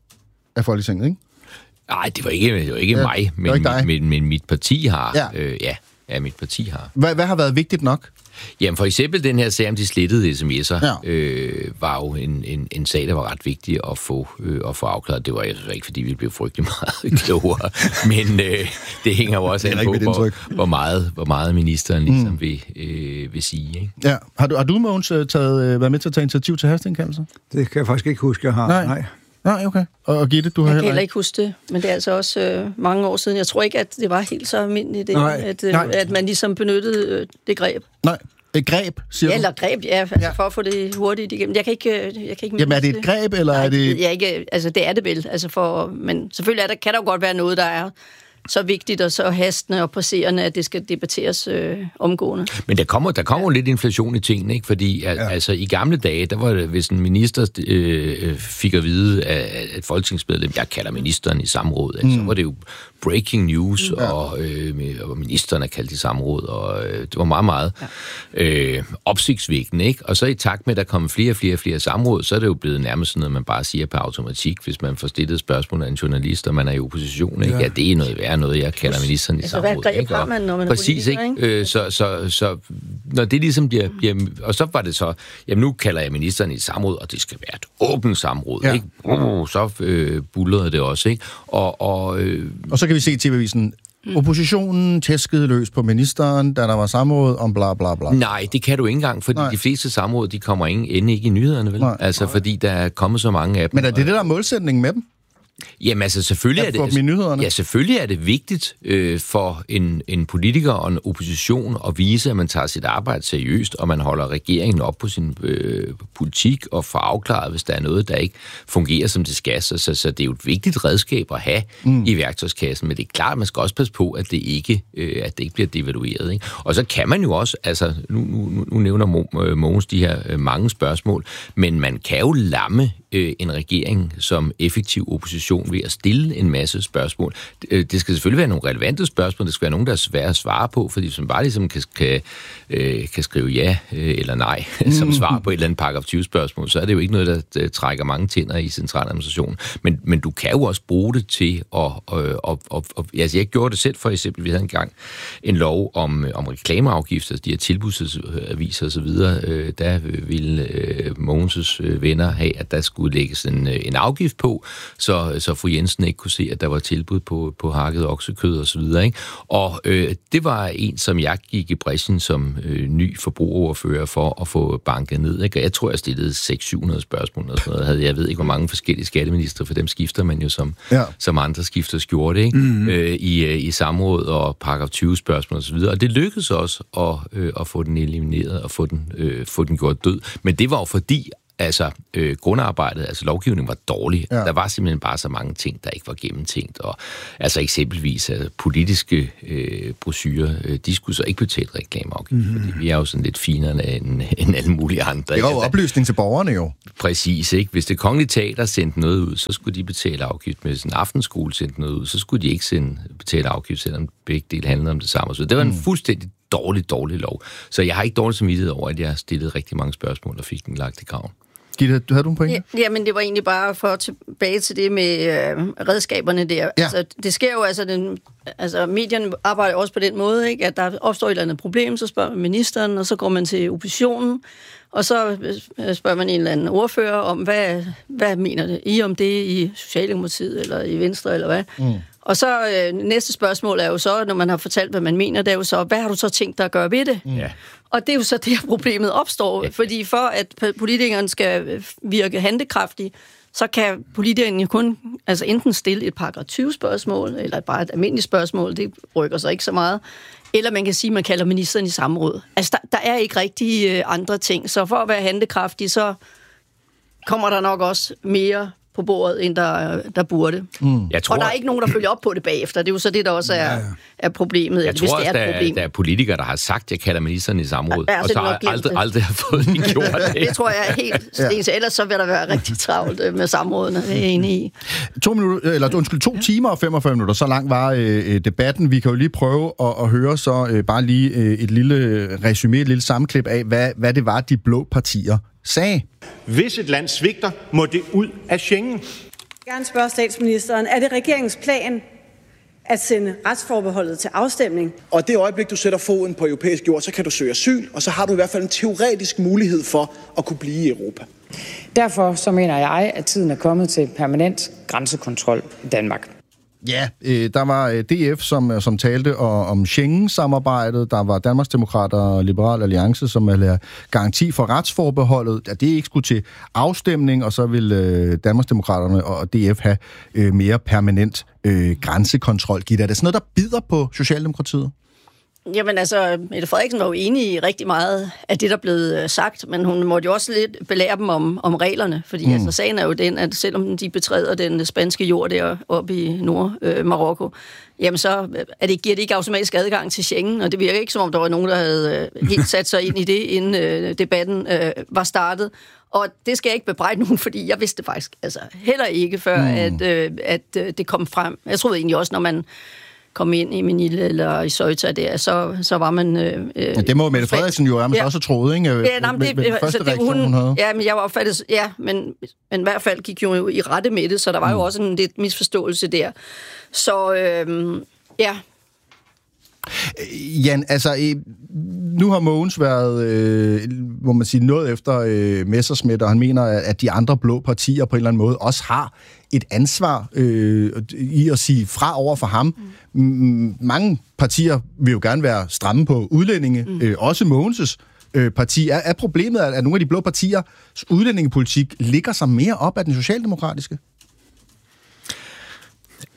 af Folketinget, ikke? Nej, det var ikke, det var ikke ja, mig, men, ikke men, men mit parti har. Ja. Øh, ja, ja, mit parti har. Hvad, hvad har været vigtigt nok? Jamen for eksempel den her sag om de slettede sms'er, ja. øh, var jo en, en, en sag, der var ret vigtig at få, øh, at få afklaret. Det var jeg ikke, fordi vi blev frygtelig meget klogere, men øh, det hænger jo også an på, hvor, hvor, meget, hvor meget ministeren ligesom mm. vil, øh, vil sige. Ikke? Ja. Har du, har du Mogens, taget, været med til at tage initiativ til hasteindkaldelser? Det kan jeg faktisk ikke huske, jeg har. Nej. Nej. Nej, okay. Og, og Gitte, du har jeg heller kan heller ikke huske det, men det er altså også øh, mange år siden. Jeg tror ikke, at det var helt så almindeligt, det, nej, at, øh, nej. at man ligesom benyttede øh, det greb. Nej, et greb, siger ja, du? Eller greb, ja, altså ja, for at få det hurtigt igennem. Jeg kan ikke... Jeg kan ikke Jamen, er det et greb, eller nej, er det... Jeg ikke, altså, det er det vel, altså for... Men selvfølgelig er der, kan der jo godt være noget, der er så vigtigt og så hastende og presserende, at det skal debatteres øh, omgående. Men der kommer, der kommer ja. lidt inflation i tingene, ikke? Fordi ja. altså, i gamle dage, der var det, hvis en minister øh, fik at vide af et folketingsmedlem, jeg kalder ministeren i samråd, altså, mm. så var det jo breaking news, ja. og, øh, og ministeren er kaldt i samråd, og øh, det var meget, meget ja. øh, opsigtsvækkende, ikke? Og så i takt med, at der kommer flere og flere og flere samråd, så er det jo blevet nærmest sådan noget, man bare siger på automatik, hvis man får stillet et spørgsmål af en journalist, og man er i opposition, ikke? Ja, ja det er noget værd noget, jeg kalder ministeren i altså, samråd. Hvad greb har man, når man er præcis, politiker, ikke? ikke? Øh, så, så, så når det ligesom bliver, bliver... Og så var det så, jamen nu kalder jeg ministeren i samråd, og det skal være et åbent samråd, ja. ikke? Uh, så øh, bullerede det også, ikke? Og, og, øh, og så kan vi se i T V-avisen, oppositionen tæskede løs på ministeren, da der var samråd om bla bla bla. Nej, det kan du ikke engang, fordi Nej. de fleste samråd, de kommer ingen, end ikke i nyhederne, vel? Nej. Altså, Nej. fordi der er kommet så mange af dem. Men er det det, der er målsætningen med dem? Jamen altså, selvfølgelig er det, ja, selvfølgelig er det vigtigt øh, for en, en politiker og en opposition at vise, at man tager sit arbejde seriøst, og man holder regeringen op på sin øh, politik og får afklaret, hvis der er noget, der ikke fungerer, som det skal. Så, så, så det er jo et vigtigt redskab at have mm. i værktøjskassen, men det er klart, at man skal også passe på, at det ikke, øh, at det ikke bliver devalueret. Ikke? Og så kan man jo også, altså nu, nu, nu nævner Mogens de her øh, mange spørgsmål, men man kan jo lamme øh, en regering som effektiv opposition ved at stille en masse spørgsmål. Det, det skal selvfølgelig være nogle relevante spørgsmål, det skal være nogle, der er svære at svare på, fordi hvis man bare ligesom kan, kan, øh, kan skrive ja øh, eller nej som svar på et eller andet paragraf tyve spørgsmål, så er det jo ikke noget, der, der trækker mange tænder i centraladministrationen. Men, men du kan jo også bruge det til at... Øh, og, og, og, altså jeg gjorde det selv, for eksempel, vi havde engang en lov om, om reklameafgifter, de her tilbudsaviser og så videre, øh, der ville øh, Mogens' øh, venner have, at der skulle lægges en, en afgift på, så, så fru Jensen ikke kunne se, at der var tilbud på, på hakket oksekød og så videre, ikke? Og øh, det var en, som jeg gik i brechen som øh, ny forbrugerordfører for at få banket ned, ikke? Og jeg tror, jeg stillede seks syv hundrede spørgsmål og sådan noget. Havde, jeg ved ikke, hvor mange forskellige skatteministre, for dem skifter man jo som, ja. som andre skifter skjorte, ikke? Mm-hmm. Øh, i, i samråd og paragraf tyve spørgsmål og så videre. Og det lykkedes også at, øh, at få den elimineret og få den, øh, få den gjort død. Men det var jo fordi, altså øh, grundarbejdet, altså lovgivningen var dårlig. Ja. Der var simpelthen bare så mange ting, der ikke var gennemtænkt. Og altså eksempelvis altså, politiske øh, brochurer, øh, de skulle så ikke betale reklameafgift, mm-hmm. fordi vi er jo sådan lidt finere end, end alle mulige andre. Det var jo oplysning til borgerne jo. Præcis, ikke? Hvis det Kongelige Teater sendte noget ud, så skulle de betale afgift. Hvis en aftenskole sendte noget ud, så skulle de ikke sende, betale afgift, selvom begge dele handlede om det samme. Så det var en mm. fuldstændig dårlig, dårlig lov. Så jeg har ikke dårligt samvittighed over, at jeg stillede rigtig mange spørgsmål og fik den lagt i graven. Gitte, havde du en pointe? Ja, jamen, det var egentlig bare for at tilbage til det med øh, redskaberne der. Ja. Altså, det sker jo, altså, den, altså, medierne arbejder også på den måde, ikke? At der opstår et eller andet problem, så spørger man ministeren, og så går man til oppositionen, og så spørger man en eller anden ordfører om, hvad, hvad mener det I om det i Socialdemokratiet, eller i Venstre, eller hvad? Mm. Og så øh, næste spørgsmål er jo så, når man har fortalt, hvad man mener, det er jo så, hvad har du så tænkt dig at gøre ved det? Ja. Og det er jo så det, problemet opstår, ja. Fordi for at politikeren skal virke handlekraftig, så kan politikeren jo kun altså enten stille et paragraf tyve spørgsmål, eller bare et almindeligt spørgsmål, det rykker sig ikke så meget, eller man kan sige, at man kalder ministeren i samråd. Altså, der, der er ikke rigtig øh, andre ting, så for at være handlekraftig, så kommer der nok også mere på bordet, end der, der burde. Mm. Jeg tror, og der er ikke nogen, der følger op på det bagefter. Det er jo så det, der også er, er problemet. Jeg hvis tror det er også, et problem. Der, der er politikere, der har sagt, at jeg kalder ministeren i samråd, ja, og så har jeg aldrig, aldrig har fået det gjort. Det. det tror jeg er helt stens. Ellers så vil der være rigtig travlt med samrådene. Det er jeg enig i. To, minutter, eller, undskyld, to timer og femogfyrre minutter, så lang var øh, debatten. Vi kan jo lige prøve at, at høre så øh, bare lige øh, et lille resumé, et lille sammenklip af, hvad, hvad det var, de blå partier sagde. Hvis et land svigter, må det ud af Schengen. Jeg vil gerne spørge statsministeren, er det regeringens plan at sende retsforbeholdet til afstemning? Og det øjeblik, du sætter foden på europæisk jord, så kan du søge asyl, og så har du i hvert fald en teoretisk mulighed for at kunne blive i Europa. Derfor så mener jeg, at tiden er kommet til permanent grænsekontrol i Danmark. Ja, øh, der var øh, D F, som, som talte og, om Schengen-samarbejdet. Der var Danmarksdemokrater og Liberal Alliance, som ville garanti for retsforbeholdet, at det ikke skulle til afstemning, og så ville øh, Danmarksdemokraterne og D F have øh, mere permanent øh, grænsekontrol. Gitte, er det sådan noget, der bider på Socialdemokratiet? Jamen altså, Mette Frederiksen var jo enig i rigtig meget af det, der blev sagt, men hun måtte jo også lidt belære dem om, om reglerne, fordi mm. altså, sagen er jo den, at selvom de betræder den spanske jord deroppe i Nord-Marokko, øh, jamen så er det, giver det ikke automatisk adgang til Schengen, og det virker ikke som om, der var nogen, der havde øh, helt sat sig ind i det, inden øh, debatten øh, var startet. Og det skal jeg ikke bebrejde nogen, fordi jeg vidste det faktisk altså, heller ikke, før mm. at, øh, at øh, det kom frem. Jeg troede egentlig også, når man kom ind i Manila eller i Ceuta der, så, så var man... Øh, ja, det må Mette Frederiksen jo er, men ja. også troede, ikke? Ja, nej, men det, med, med det første reaktion, hun, hun havde. Ja, men jeg var opfattet... Ja, men, men i hvert fald gik jo i rette med det, så der var mm. jo også en lidt misforståelse der. Så, øh, ja... Jan, altså, nu har Mogens været, øh, må man sige, noget efter øh, Messerschmidt, og han mener, at de andre blå partier på en eller anden måde også har et ansvar øh, i at sige fra over for ham. Mm. Mange partier vil jo gerne være stramme på udlændinge, mm. øh, også Mogens' øh, parti. Er, er problemet, at nogle af de blå partiers udlændingepolitik ligger sig mere op af den socialdemokratiske?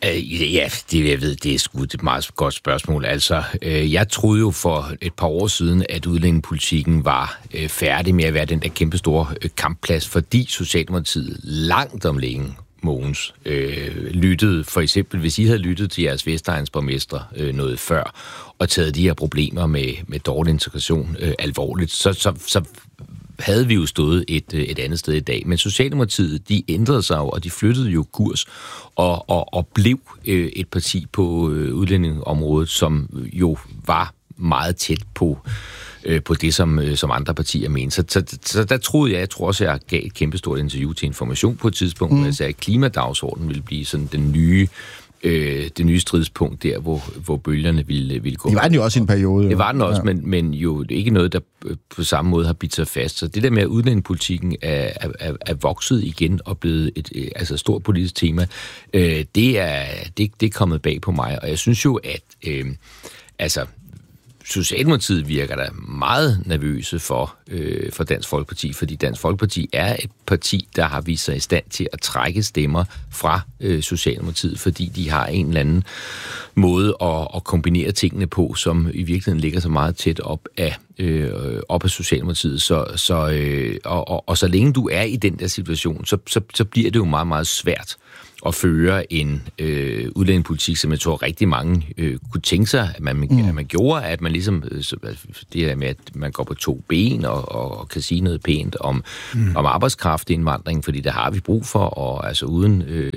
Uh, ja, det, jeg ved, det er sgu et meget godt spørgsmål. Altså, uh, jeg troede jo for et par år siden, at udlændingepolitikken var uh, færdig med at være den der kæmpestore uh, kampplads, fordi Socialdemokratiet langt om længe, Mogens, øh, lyttede, for eksempel, hvis I havde lyttet til jeres Vestegnsborgmestre øh, noget før, og taget de her problemer med, med dårlig integration øh, alvorligt, så, så, så havde vi jo stået et, et andet sted i dag. Men Socialdemokratiet, de ændrede sig jo, og de flyttede jo kurs, og, og, og blev øh, et parti på øh, udlændingeområdet, som jo var meget tæt på øh, på det, som, øh, som andre partier mente. Så, så, så der troede jeg, jeg tror også, jeg gav et kæmpestort interview til Information på et tidspunkt, mm. hvor jeg sagde, at klimadagsordenen ville blive sådan den nye Øh, det nye stridspunkt der, hvor, hvor bølgerne ville, ville gå. Det var den jo også i en periode. Jo. Det var den også, ja. men, men jo det er ikke noget, der på samme måde har bidt sig fast. Så det der med, at udlændingepolitikken er, er, er vokset igen og blevet et altså stort politisk tema, øh, det, er, det, det er kommet bag på mig. Og jeg synes jo, at øh, altså Socialdemokratiet virker da meget nervøse for, øh, for Dansk Folkeparti, fordi Dansk Folkeparti er et parti, der har vist sig i stand til at trække stemmer fra øh, Socialdemokratiet, fordi de har en eller anden måde at, at kombinere tingene på, som i virkeligheden ligger så meget tæt op af, øh, op af Socialdemokratiet. Så, så, øh, og, og, og så længe du er i den der situation, så, så, så bliver det jo meget, meget svært at føre en øh, udlændingepolitik, som jeg tror rigtig mange øh, kunne tænke sig, at man, mm. at man gjorde, at man ligesom, øh, det der med, at man går på to ben og, og, og kan sige noget pænt om, mm. om arbejdskraftindvandring, fordi det har vi brug for, og altså uden, øh,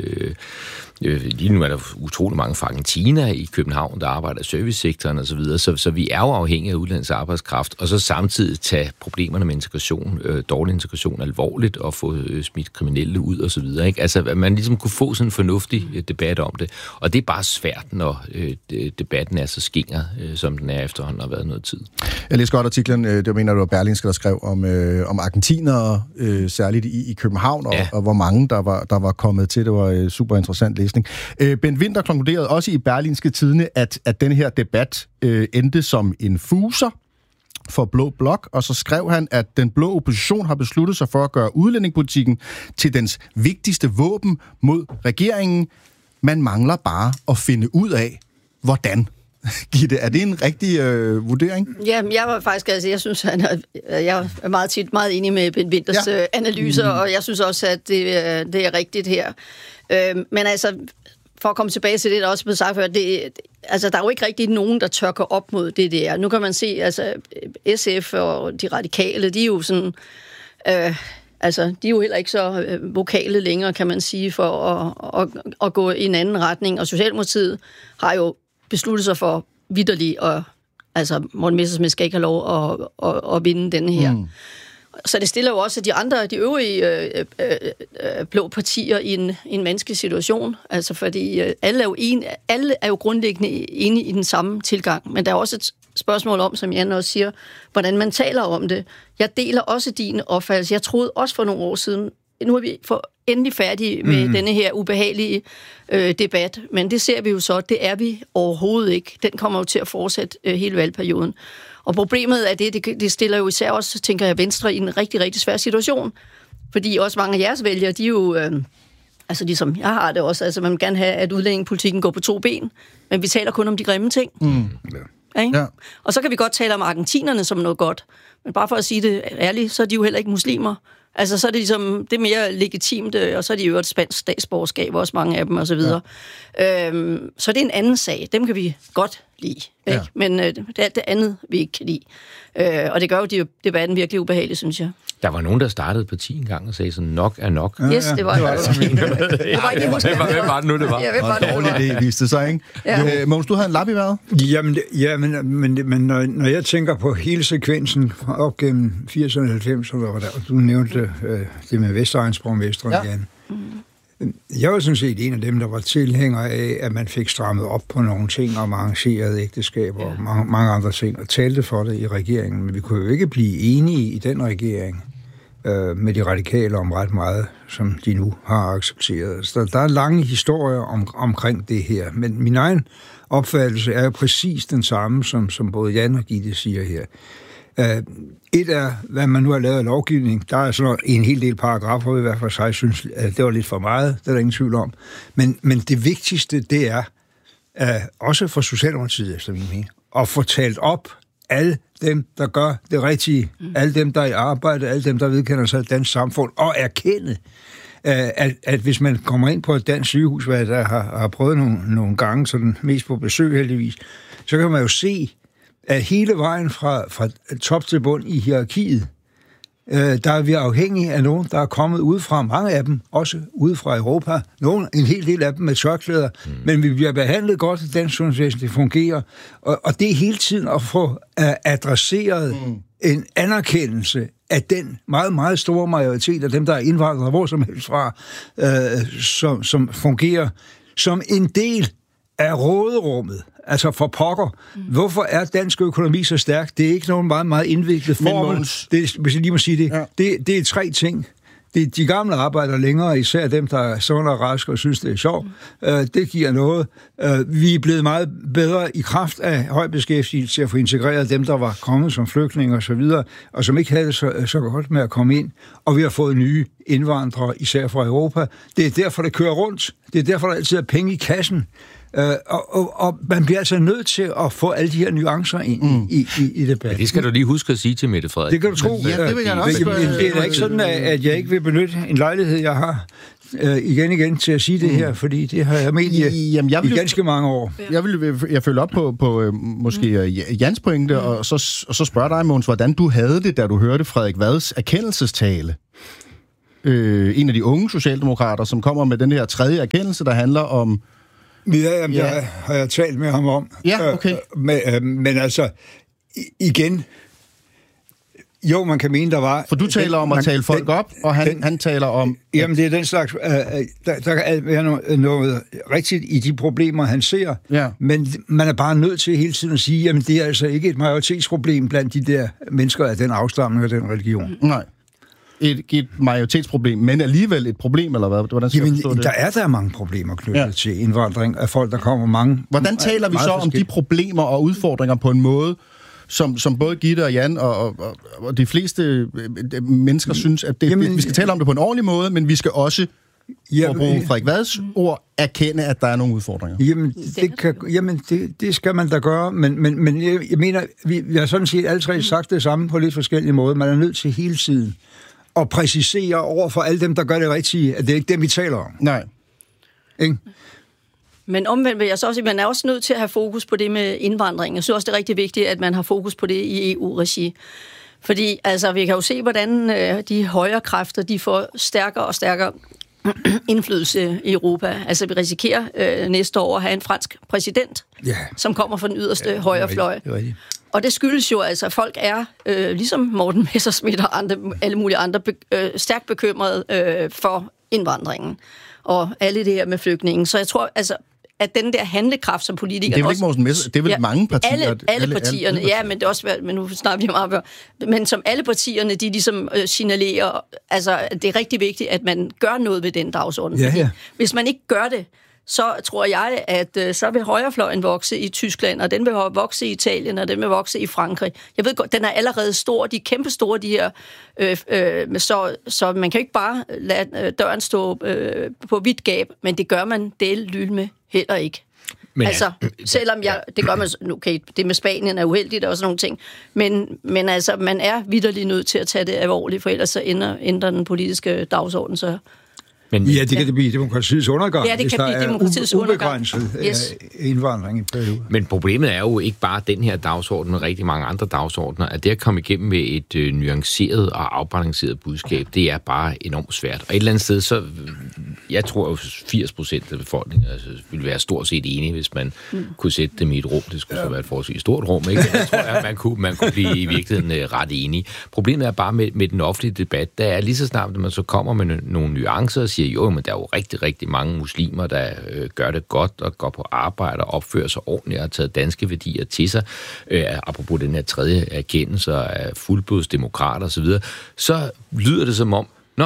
øh, lige nu er der utrolig mange fra Argentina i København, der arbejder i servicesektoren og så videre, så, så vi er jo afhængige af udlandets arbejdskraft, og så samtidig tage problemerne med integration, øh, dårlig integration alvorligt, og få øh, smidt kriminelle ud og så videre, ikke? Altså, at man ligesom kunne få sådan en fornuftig øh, debat om det, og det er bare svært, når øh, debatten er så skinger, øh, som den er efterhånden har været noget tid. Jeg læste godt artiklen, øh, det mener du var Berlingske, der skrev om, øh, om argentinere, øh, særligt i, i København, og, ja. og hvor mange der var, der var kommet til. Det var øh, super interessant læsning. Øh, Ben Winther konkluderede også i Berlingske Tidende, at, at den her debat øh, endte som en fuser for Blå Blok, og så skrev han, at den blå opposition har besluttet sig for at gøre udlændingepolitikken til dens vigtigste våben mod regeringen. Man mangler bare at finde ud af, hvordan. Gitte, er det en rigtig øh, vurdering? Jamen, jeg var faktisk, altså, jeg synes, han er, jeg er meget tit meget enig med Ben Winthers ja. analyser, mm-hmm. og jeg synes også, at det, det er rigtigt her. Øh, men altså, for at komme tilbage til det, der også blev sagt før, det, altså, der er jo ikke rigtig nogen, der tør gå op mod det der. Nu kan man se, altså, S F og de radikale, de er jo sådan, øh, altså, de er jo heller ikke så øh, vokale længere, kan man sige, for at, at, at gå i en anden retning. Og Socialdemokratiet har jo besluttet sig for vitterligt, og altså, Morten Messerschmidt skal ikke have lov at, at, at vinde denne her. Mm. Så det stiller jo også de andre, de øvrige øh, øh, øh, blå partier i en, en vanskelig situation. Altså fordi øh, alle, er jo en, alle er jo grundlæggende enige i den samme tilgang. Men der er også et spørgsmål om, som Jan også siger, hvordan man taler om det. Jeg deler også din opfattelse. Jeg troede også for nogle år siden, nu er vi for endelig færdige med mm. denne her ubehagelige øh, debat. Men det ser vi jo så, det er vi overhovedet ikke. Den kommer jo til at fortsætte øh, hele valgperioden. Og problemet er det, det, det stiller jo især også, tænker jeg, Venstre i en rigtig, rigtig svær situation. Fordi også mange af jeres vælgere, de er jo, øh, altså ligesom jeg har det også, altså man vil gerne have, at udlændingepolitikken går på to ben, men vi taler kun om de grimme ting. Mm. Ja. Ja. Og så kan vi godt tale om argentinerne som noget godt, men bare for at sige det ærligt, så er de jo heller ikke muslimer. Altså, så er det ligesom, det er mere legitimt, og så er de jo et spansk statsborgerskab, også mange af dem, og så videre. Ja. Øhm, så det er en anden sag. Dem kan vi godt lide, ikke? Ja. Men øh, det er alt det andet, vi ikke kan lide. Øh, og det gør jo de, debatten virkelig ubehagelig, synes jeg. Der var nogen, der startede parti en gang og sagde sådan, nok er nok. Ja, yes, det var det. Var, det var ikke, hvem var det nu, det var? Ja, hvem var det, det var? Det viste sig, ikke? Ja. Øh, Mogens, du havde en lap i vejret? Jamen, ja, men, men, men når, når jeg tænker på hele sekvensen op gennem firserne og halvfemserne, og du nævnte øh, det med Vestegnsborgmesteren ja. igen. Mm. Jeg var sådan set en af dem, der var tilhænger af, at man fik strammet op på nogle ting om arrangerede ægteskaber ja. og mange, mange andre ting, og talte for det i regeringen. Men vi kunne jo ikke blive enige i den regering øh, med de radikale om ret meget, som de nu har accepteret. Så der er lange historier om, omkring det her. Men min egen opfattelse er jo præcis den samme, som, som både Jan og Gitte siger her. Uh, et er, hvad man nu har lavet af lovgivning. Der er sådan en hel del paragrafer, i hvert fald sig, synes, at det var lidt for meget. Det er der ingen tvivl om. Men, men det vigtigste, det er, uh, også for Socialdemokratiet, efter min mening, at få talt op alle dem, der gør det rigtige, mm. alle dem, der er i arbejde, alle dem, der vedkender sig et dansk samfund, og erkende, At, at hvis man kommer ind på et dansk sygehus, hvad der har, har prøvet nogle, nogle gange, sådan mest på besøg heldigvis, så kan man jo se, at hele vejen fra, fra top til bund i hierarkiet, øh, der er vi afhængige af nogen, der er kommet udefra, mange af dem, også ude fra Europa, nogen, en hel del af dem med tørklæder, mm. men vi bliver behandlet godt, at dansk sundhedsvæsen, det fungerer, og, og det er hele tiden at få uh, adresseret mm. en anerkendelse af den meget, meget store majoritet af dem, der er indvandret hvor som helst fra, øh, som, som fungerer som en del af råderummet. Altså for pokker. Mm. Hvorfor er dansk økonomi så stærk? Det er ikke nogen meget, meget indviklet formel. Det, hvis jeg lige må sige det. Ja. Det, det er tre ting. Det, de gamle arbejder længere, især dem, der er sunde og raske og synes, det er sjovt. Mm. Uh, det giver noget. Uh, vi er blevet meget bedre i kraft af høj beskæftigelse til at få integreret dem, der var kommet som flygtninge og så videre, og som ikke havde det så, så godt med at komme ind. Og vi har fået nye indvandrere, især fra Europa. Det er derfor, det kører rundt. Det er derfor, der altid er penge i kassen. Uh, og, og, og man bliver altså nødt til at få alle de her nuancer ind mm. i, i, i debatten. Ja, det skal du lige huske at sige til Mette Frederiksen. Det kan du tro. Ja, det vil jeg også. Men, det er da ikke sådan, at jeg ikke vil benytte en lejlighed, jeg har uh, igen igen til at sige det her, fordi det har jeg ment i, Jamen, jeg vil, i ganske mange år. Jeg vil jeg følge op på, på uh, måske uh, Jans pointe, mm. og, så, og så spørge dig, Mogens, hvordan du havde det, da du hørte Frederik Vads erkendelsestale. Uh, en af de unge socialdemokrater, som kommer med den her tredje erkendelse, der handler om Ja, jamen, ja. Der har jeg talt med ham om. Ja, okay. Øh, men, øh, men altså, igen, jo, man kan mene, der var... For du taler den, om at man, tale folk den, op, og han, den, han taler om... Jamen, det er den slags... Øh, der, der kan være noget, noget rigtigt i de problemer, han ser, ja. Men man er bare nødt til hele tiden at sige, jamen, det er altså ikke et majoritetsproblem blandt de der mennesker af den afstamning og den religion. Nej. Et, et majoritetsproblem, men alligevel et problem, eller hvad? Hvordan skal Jamen, jeg forstå det? Der er der mange problemer knyttet ja. til indvandring af folk, der kommer mange... Hvordan taler vi så om de problemer og udfordringer på en måde, som, som både Gitte og Jan og, og, og de fleste mennesker mm. synes, at det, Jamen, vi skal tale om det på en ordentlig måde, men vi skal også, ja, for at bruge Frederik Vads ord, erkende, at der er nogle udfordringer? Jamen, det, kan, jamen det, det skal man da gøre, men, men, men jeg, jeg mener, vi, vi har sådan set alle tre sagt det samme på lidt forskellige måder. Man er nødt til hele tiden og præcisere over for alle dem, der gør det rigtige, at det er ikke dem, vi taler om. Nej. Ikke? Men omvendt vil jeg så også sige, at man er også nødt til at have fokus på det med indvandring. Jeg synes også, det er rigtig vigtigt, at man har fokus på det i E U-regi. Fordi altså, vi kan jo se, hvordan øh, de højre kræfter, de får stærkere og stærkere indflydelse i Europa. Altså, vi risikerer øh, næste år at have en fransk præsident, yeah. som kommer fra den yderste ja, højrefløj. Og det skyldes jo altså, at folk er, øh, ligesom Morten Messerschmidt og andre, alle mulige andre, be, øh, stærkt bekymrede øh, for indvandringen. Og alle det her med flygtningen. Så jeg tror, altså, at den der handlekraft som politikere... Det er vel ikke Morten Messerschmidt, det er vel ja, mange partier? Alle, alle, alle partierne, alle, ja, men det er også... Men nu snakker vi om arbejde. Men som alle partierne, de ligesom øh, signalerer, altså, det er rigtig vigtigt, at man gør noget ved den dagsorden. Ja, ja. Hvis man ikke gør det, så tror jeg, at øh, så vil højrefløjen vokse i Tyskland, og den vil vokse i Italien, og den vil vokse i Frankrig. Jeg ved godt, den er allerede stor, de er kæmpe store, de her, øh, øh, så, så man kan ikke bare lade øh, døren stå øh, på vidt gab, men det gør man delylme heller ikke. Men, altså, selvom jeg, det gør man, okay, det med Spanien er uheldigt og sådan nogle ting, men, men altså, man er vitterligt nødt til at tage det alvorligt, for ellers så ændrer, ændrer den politiske dagsorden så. Men, ja, det kan ja. det blive demokratiets undergang, ja, det kan blive demokratiets ubegrænset yes. indvandring i periode. Men problemet er jo ikke bare den her dagsorden, men rigtig mange andre dagsordner, at det at komme igennem med et øh, nuanceret og afbalanceret budskab, det er bare enormt svært. Og et eller andet sted, så jeg tror jo firs procent af befolkningen altså, ville være stort set enige, hvis man mm. kunne sætte dem i et rum. Det skulle ja. så være et forholdsvis stort rum, ikke? Jeg tror, at man kunne, man kunne blive i virkeligheden øh, ret enige. Problemet er bare med, med den offentlige debat, der er lige så snart, at man så kommer med n- nogle nuancer og siger, jo, men der er jo rigtig, rigtig mange muslimer, der øh, gør det godt og går på arbejde og opfører sig ordentligt og har taget danske værdier til sig. Øh, apropos den her tredje erkendelse af fuldblodsdemokrater osv., så lyder det som om, nå,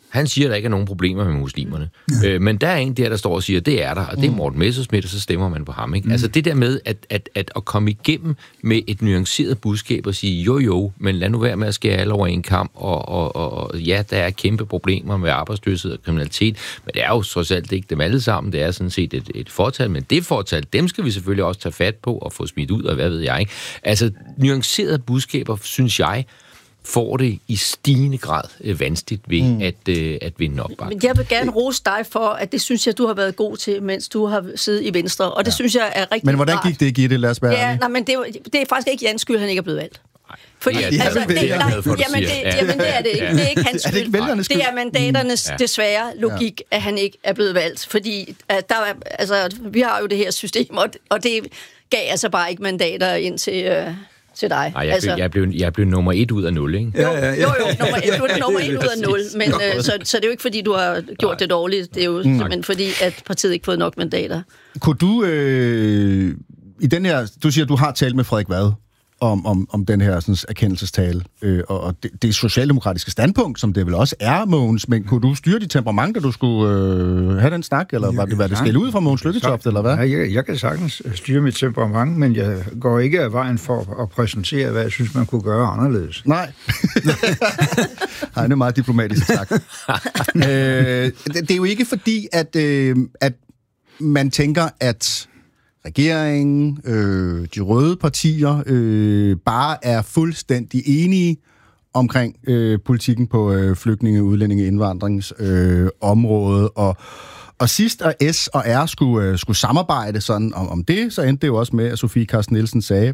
Han siger, at der ikke er nogen problemer med muslimerne. Ja. Øh, men der er en der, der står og siger, at det er der, og det er Morten Messerschmidt, og så stemmer man på ham. Ikke? Mm. Altså det der med at, at, at, at komme igennem med et nuanceret budskab og sige, jo jo, men lad nu være med at skære alle over en kamp, og, og, og ja, der er kæmpe problemer med arbejdsløshed og kriminalitet, men det er jo trods alt ikke dem alle sammen, det er sådan set et, et fortal, men det fortal, dem skal vi selvfølgelig også tage fat på og få smidt ud, og hvad ved jeg. Ikke? Altså nuancerede budskaber, synes jeg, får det i stigende grad øh, vanskeligt ved mm. at, øh, at vinde opbakning. Men jeg vil gerne rose dig for, at det synes jeg, du har været god til, mens du har siddet i Venstre, og det ja. synes jeg er rigtig. Men hvordan gik det, Gitte? Lad os være ja, nej, men det, det er faktisk ikke Jans skyld, han ikke er blevet valgt. Fordi, ja, det altså, det, det, nej, jamen, det, jamen, det er det ikke. Det er ikke hans skyld. Er det, ikke det er mandaternes mm. desværre logik, at han ikke er blevet valgt. Fordi at der, altså, vi har jo det her system, og, og det gav altså bare ikke mandater ind til... Øh, til dig. Ej, jeg, altså, blev, jeg, blev, jeg blev nummer et ud af nul, ikke? Jo, jo, jo, nummer et, du er nummer et ud af nul, men øh, så, så det er jo ikke, fordi du har gjort Nej. det dårligt, det er jo mm. simpelthen fordi, at partiet ikke fået nok mandater. Kunne du, øh, i den her, du siger, at du har talt med Frederik Vad om, om, om den her sådan, erkendelsestale, øh, og, og det, det socialdemokratiske standpunkt, som det vel også er, Mogens, men kunne du styre dit temperament, da du skulle øh, have den snak, eller var det, var det skæld ud fra Mogens Lykketoft, eller hvad? Ja, jeg, jeg kan sagtens styre mit temperament, men jeg går ikke af vejen for at præsentere, hvad jeg synes, man kunne gøre anderledes. Nej. Nej, det er meget diplomatisk sagt. øh, det, det er jo ikke fordi, at, øh, at man tænker, at regeringen, øh, de røde partier, øh, bare er fuldstændig enige omkring øh, politikken på øh, flygtninge, udlændinge, indvandringsområdet. Øh, og, og sidst, at S og R skulle, øh, skulle samarbejde sådan om, om det, så endte det jo også med, at Sofie Carsten Nielsen sagde,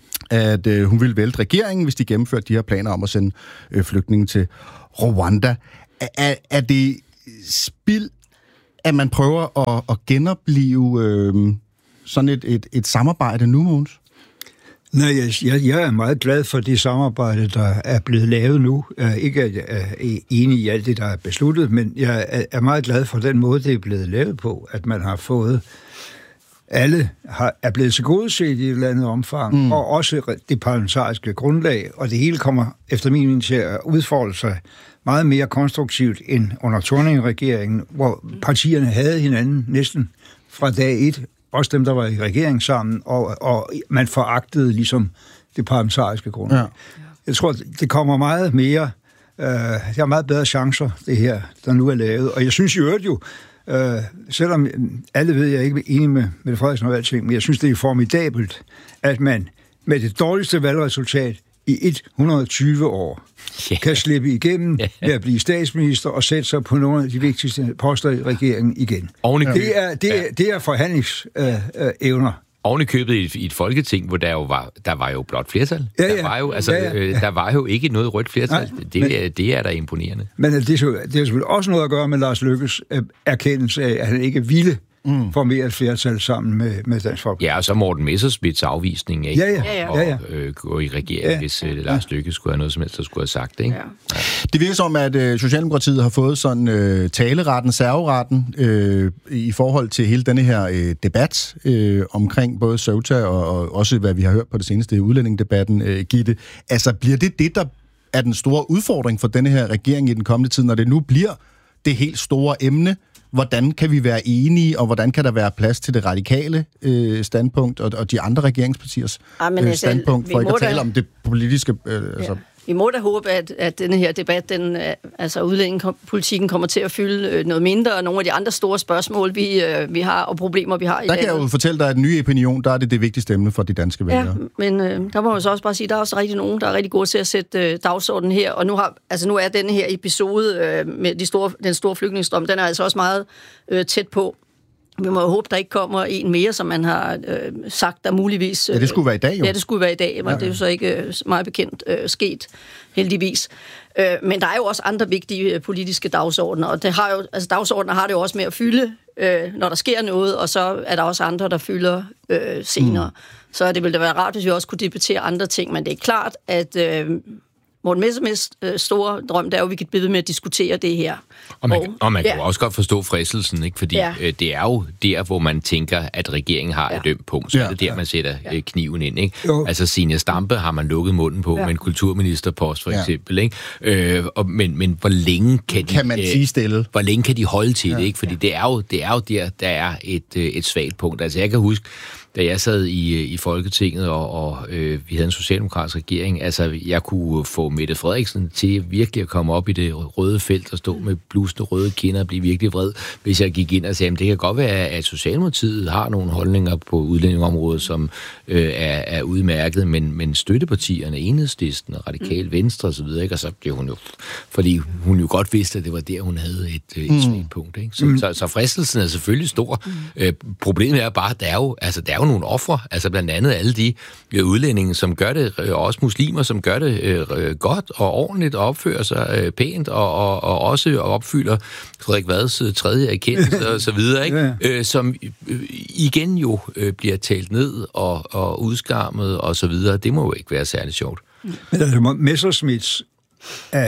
at øh, hun ville vælte regeringen, hvis de gennemførte de her planer om at sende øh, flygtninge til Rwanda. Er, er det spild, at man prøver at, at genopleve... Øh, sådan et, et, et samarbejde nu, Mogens? Nej, jeg, jeg er meget glad for det samarbejde, der er blevet lavet nu. Jeg er ikke er enig i alt det, der er besluttet, men jeg er meget glad for den måde, det er blevet lavet på, at man har fået alle har, er blevet tilgodeset i et eller andet omfang, mm. og også det parlamentariske grundlag, og det hele kommer efter min mening til at udfolde sig meget mere konstruktivt end under Thorning-regeringen, hvor partierne havde hinanden næsten fra dag et, også dem, der var i regering sammen, og, og man foragtede ligesom det parlamentariske grundlag. Ja. Jeg tror, det kommer meget mere, øh, der er meget bedre chancer, det her, der nu er lavet. Og jeg synes i øvrigt jo, øh, selvom alle ved, jeg er ikke enig med Mette Frederiksen og alting, men jeg synes, det er formidabelt, at man med det dårligste valgresultat i et hundrede og tyve år yeah. kan slippe igennem yeah. med at blive statsminister og sætte sig på nogle af de vigtigste poster i regeringen igen. Det er, det er, det er forhandlingsevner. Øh, Oven i købet i et, i et folketing, hvor der jo var, der var jo blot flertal. Ja, ja. Der, var jo, altså, ja, ja. Øh, der var jo ikke noget rødt flertal. Nej, det, men, er, det er da imponerende. Men det, det har selvfølgelig også noget at gøre med Lars Løkkes øh, erkendelse af, at han ikke ville Mm. for mere et flertal sammen med, med Dansk Folkeparti. Ja, og så Morten Messerschmidts afvisning af ja, ja. at ja, ja. øh, gå i regering, ja. hvis øh, Lars Løkke skulle have noget som helst, der skulle have sagt det. Ikke? Ja. Det virker som, at øh, Socialdemokratiet har fået sådan øh, taleretten, serveretten øh, i forhold til hele denne her øh, debat øh, omkring både Ceuta og, og også, hvad vi har hørt på det seneste udlændingedebatten, øh, Gitte. Altså, bliver det det, der er den store udfordring for denne her regering i den kommende tid, når det nu bliver det helt store emne? Hvordan kan vi være enige, og hvordan kan der være plads til det radikale øh, standpunkt, og, og de andre regeringspartiers ah, øh, standpunkt, for ikke at tale da, om det politiske... Øh, ja. altså. Vi må da håbe, at, at denne her debat, den, altså udlændingepolitikken, kommer til at fylde noget mindre, og nogle af de andre store spørgsmål, vi, øh, vi har, og problemer, vi har i Der kan landet. Jeg jo fortælle dig, at den nye opinion, der er det det vigtigste emne for de danske vælgere. Ja, men øh, der må man så også bare sige, at der er også rigtig nogen, der er rigtig gode til at sætte øh, dagsordenen her, og nu, har, altså, nu er denne her episode øh, med de store, den store flygtningestrøm, den er altså også meget øh, tæt på. Vi må jo håbe, der ikke kommer en mere, som man har øh, sagt, der muligvis... Øh, ja, det skulle være i dag, jo. Ja, det skulle være i dag, men ja, ja. Det er jo så ikke øh, meget bekendt øh, sket, heldigvis. Øh, men der er jo også andre vigtige øh, politiske dagsordner, og det har jo, altså, dagsordner har det jo også med at fylde, øh, når der sker noget, og så er der også andre, der fylder øh, senere. Mm. Så det ville da være rart, hvis vi også kunne debattere andre ting, men det er klart, at... Øh, Morten Messerschmidts øh, store drøm, det er jo, at vi kan blive ved med at diskutere det her. Og man, og, og man kan ja. jo også godt forstå fristelsen, ikke? Fordi ja. øh, det er jo der, hvor man tænker, at regeringen har ja. et dømt punkt. Så ja. er det der, man sætter øh, kniven ind, ikke? Jo. Altså, Zenia Stampe har man lukket munden på ja. med en kulturministerpost, for ja. eksempel, ikke? Øh, og, men, men hvor længe kan de... Kan man sige stille? Øh, hvor længe kan de holde til ja. det, ikke? Fordi ja. det, er jo, det er jo der, der er et, øh, et svagt punkt. Altså, jeg kan huske, da jeg sad i, i Folketinget, og, og øh, vi havde en socialdemokratisk regering, altså, jeg kunne få Mette Frederiksen til virkelig at komme op i det røde felt og stå med blusende røde kinder og blive virkelig vred, hvis jeg gik ind og sagde, at det kan godt være, at Socialdemokratiet har nogle holdninger på udlændingområdet, som øh, er, er udmærket, men, men støttepartierne, Enhedslisten og Radikale Venstre osv., ikke? Og så blev hun jo, fordi hun jo godt vidste, at det var der, hun havde et, et mm. svagt punkt, ikke? Så, mm. så, så fristelsen er selvfølgelig stor. Mm. Øh, problemet er bare, at der er jo, altså, der er jo nogle ofre, altså blandt andet alle de øh, udlændinge, som gør det, øh, også muslimer, som gør det øh, godt og ordentligt og opfører sig øh, pænt og, og, og også opfylder Frederik Vads øh, tredje erkendelse og så videre, ikke? Ja. Øh, som øh, igen jo øh, bliver talt ned og, og udskammet og så videre. Det må jo ikke være særlig sjovt. Men altså, Messerschmidts uh,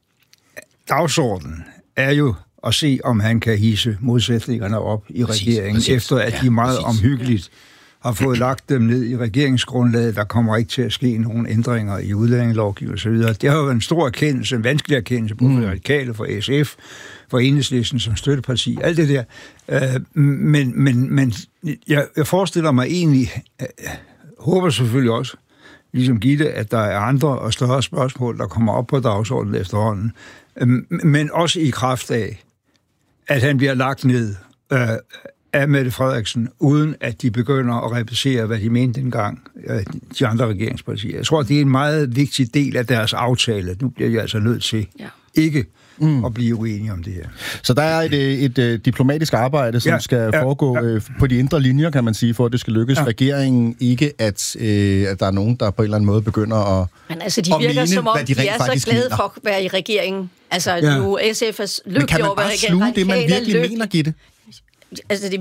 dagsorden er jo at se, om han kan hisse modsætningerne op i præcis, regeringen, præcis. efter at ja, de meget præcis. omhyggeligt har fået lagt dem ned i regeringsgrundlaget. Der kommer ikke til at ske nogen ændringer i udlændingelovgivning og så videre. Det har jo været en stor erkendelse, en vanskelig erkendelse, både for mm. Radikale, for S F, for Enhedslisten som støtteparti, alt det der. Uh, men men, men jeg, jeg forestiller mig egentlig, uh, håber selvfølgelig også, ligesom Gitte, at der er andre og større spørgsmål, der kommer op på dagsordenen efterhånden. Uh, men også i kraft af, at han bliver lagt ned uh, af Mette Frederiksen, uden at de begynder at repetere, hvad de mente dengang, de andre regeringspartier. Jeg tror, det er en meget vigtig del af deres aftale. Nu bliver de altså nødt til ja. ikke mm. at blive uenige om det her. Så der er et, et, et diplomatisk arbejde, som ja, skal ja, foregå ja. på de indre linjer, kan man sige, for at det skal lykkes. Ja. Regeringen ikke, at, øh, at der er nogen, der på en eller anden måde begynder at Men altså, de virker mene, som om, de, de er så glade mener. for at være i regeringen. Altså, ja. nu S F er lykkeligt over, hvad regeringen... Men kan man bare sluge det, man virkelig lykke. mener, Gitte? Altså, det